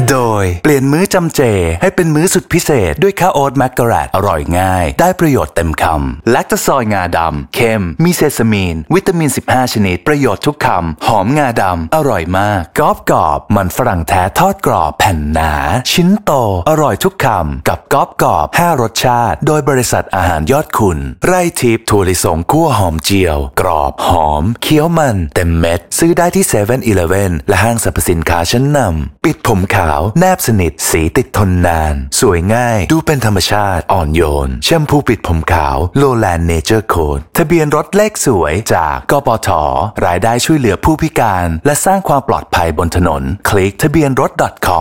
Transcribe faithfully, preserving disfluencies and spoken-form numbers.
โดยเปลี่ยนมื้อจำเจให้เป็นมื้อสุดพิเศษด้วยข้าวโอ๊ตแมกกะแรตอร่อยง่ายได้ประโยชน์เต็มคำแลคตาซอยงาดำเค็มมีเซซามีนวิตามินสิบห้าชนิดประโยชน์ทุกคำหอมงาดำอร่อยมากกรอบกรอบมันฝรั่งแท้ทอดกรอบแผ่นหนาชิ้นโตอร่อยทุกคำกับกรอบกรอบห้ารสชาติโดยบริษัทอาหารยอดคุณไร่ทิพย์ถั่วลิสงคั่วหอมเจียวกรอบหอมเคี้ยวมันเต็มเม็ดซื้อได้ที่เซเว่นอีเลฟเว่นและห้างสรรพสินค้าชั้นนำปิดผมขาวแนบสนิทสีติดทนนานสวยง่ายดูเป็นธรรมชาติอ่อนโยนแชมพูปิดผมขาวโลแลนด์เนเจอร์โค้ดทะเบียนรถเลขสวยจากกปท.รายได้ช่วยเหลือผู้พิการและสร้างความปลอดภัยบนถนนคลิกทะเบียนรถ .com